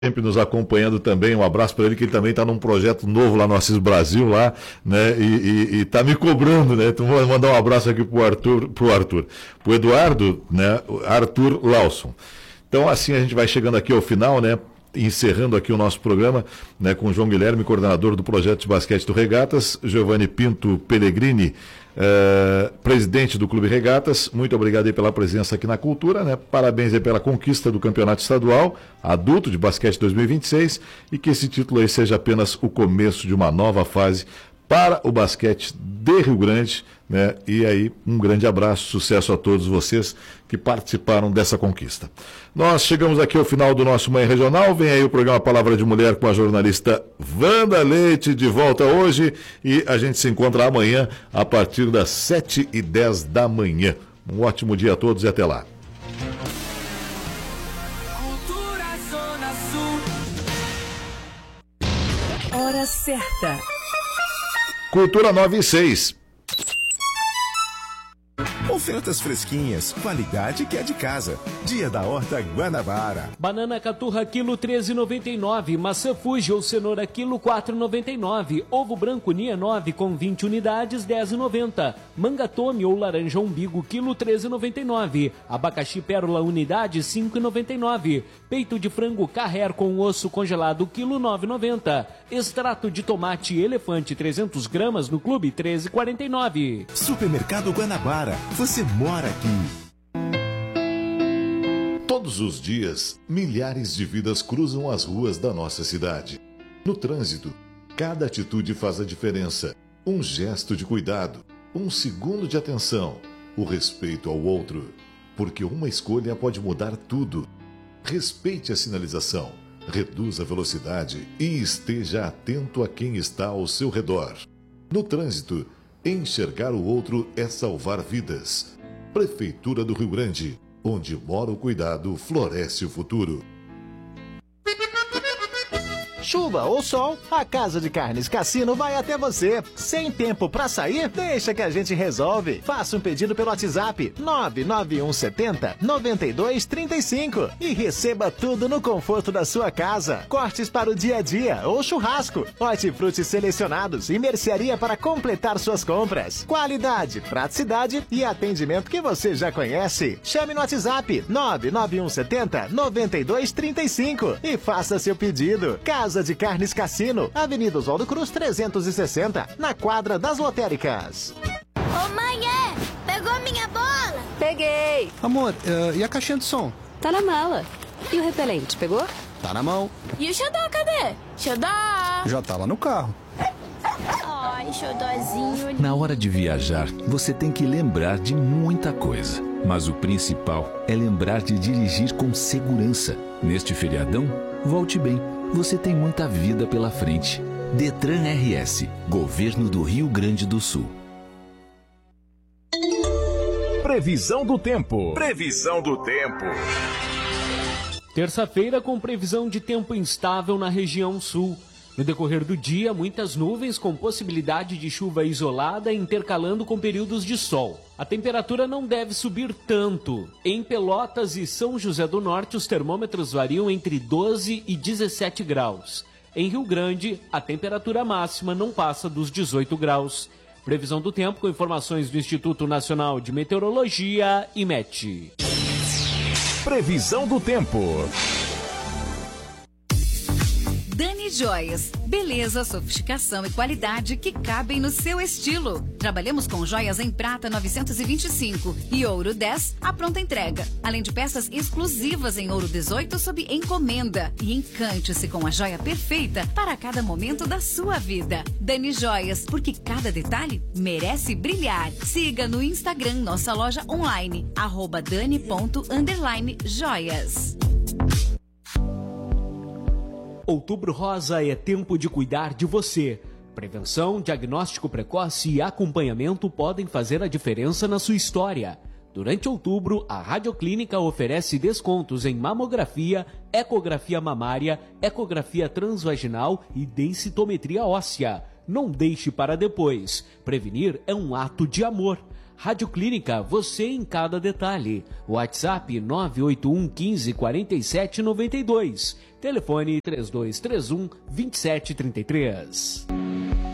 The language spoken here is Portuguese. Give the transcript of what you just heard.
sempre nos acompanhando também. Um abraço para ele, que ele também está num projeto novo lá no Assis Brasil, lá, né? E tá me cobrando, né? Então vou mandar um abraço aqui pro Eduardo, né? Arthur Lawson. Então, assim a gente vai chegando aqui ao final, né? Encerrando aqui o nosso programa, né, com o João Guilherme, coordenador do projeto de basquete do Regatas, Giovanni Pinto Pellegrini, presidente do Clube Regatas. Muito obrigado aí pela presença aqui na Cultura, né? Parabéns aí pela conquista do Campeonato Estadual Adulto de Basquete 2026 e que esse título aí seja apenas o começo de uma nova fase para o basquete de Rio Grande, né? E aí, um grande abraço, sucesso a todos vocês que participaram dessa conquista. Nós chegamos aqui ao final do nosso Manhã Regional. Vem aí o programa Palavra de Mulher com a jornalista Wanda Leite, de volta hoje, e a gente se encontra amanhã a partir das 7h10 da manhã. Um ótimo dia a todos e até lá. Cultura Zona Sul. Hora certa. Cultura 9:06. Ofertas fresquinhas, qualidade que é de casa. Dia da Horta Guanabara. Banana caturra quilo 13,99. Maçã Fuji ou cenoura quilo 4,99. Ovo branco Nia 9 com 20 unidades 10,90. Manga tome ou laranja umbigo quilo 13,99. Abacaxi pérola unidade 5,99. Peito de frango Carrer com osso congelado quilo 9,90. Extrato de tomate elefante 300 gramas no clube 13,49. Supermercado Guanabara. Você mora aqui. Todos os dias, milhares de vidas cruzam as ruas da nossa cidade. No trânsito, cada atitude faz a diferença. Um gesto de cuidado, um segundo de atenção, o respeito ao outro. Porque uma escolha pode mudar tudo. Respeite a sinalização, reduza a velocidade e esteja atento a quem está ao seu redor. No trânsito, enxergar o outro é salvar vidas. Prefeitura do Rio Grande, onde mora o cuidado, floresce o futuro. Chuva ou sol, a Casa de Carnes Cassino vai até você. Sem tempo pra sair? Deixa que a gente resolve. Faça um pedido pelo WhatsApp 99170-9235 e receba tudo no conforto da sua casa. Cortes para o dia a dia ou churrasco, hortifrutis selecionados e mercearia para completar suas compras. Qualidade, praticidade e atendimento que você já conhece. Chame no WhatsApp 99170-9235 e faça seu pedido. Casa de Carnes Cassino, Avenida Oswaldo Cruz 360, na quadra das lotéricas. Ô mãe, pegou minha bola? Peguei. Amor, e a caixinha de som? Tá na mala. E o repelente, pegou? Tá na mão. E o xodó, cadê? Xodó! Já tá lá no carro. Ai, xodózinho. Na hora de viajar, você tem que lembrar de muita coisa. Mas o principal é lembrar de dirigir com segurança. Neste feriadão, volte bem. Você tem muita vida pela frente. Detran RS, Governo do Rio Grande do Sul. Previsão do tempo. Previsão do tempo. Terça-feira com previsão de tempo instável na região sul. No decorrer do dia, muitas nuvens com possibilidade de chuva isolada intercalando com períodos de sol. A temperatura não deve subir tanto. Em Pelotas e São José do Norte, os termômetros variam entre 12 e 17 graus. Em Rio Grande, a temperatura máxima não passa dos 18 graus. Previsão do tempo com informações do Instituto Nacional de Meteorologia, IMET. Previsão do tempo. Dani Joias. Beleza, sofisticação e qualidade que cabem no seu estilo. Trabalhamos com joias em prata 925 e ouro 10 à pronta entrega. Além de peças exclusivas em ouro 18 sob encomenda. E encante-se com a joia perfeita para cada momento da sua vida. Dani Joias, porque cada detalhe merece brilhar. Siga no Instagram nossa loja online, @dani._joias. Outubro Rosa é tempo de cuidar de você. Prevenção, diagnóstico precoce e acompanhamento podem fazer a diferença na sua história. Durante outubro, a Radioclínica oferece descontos em mamografia, ecografia mamária, ecografia transvaginal e densitometria óssea. Não deixe para depois. Prevenir é um ato de amor. Rádio Clínica, você em cada detalhe. WhatsApp 981 15 47 92. Telefone 3231 2733.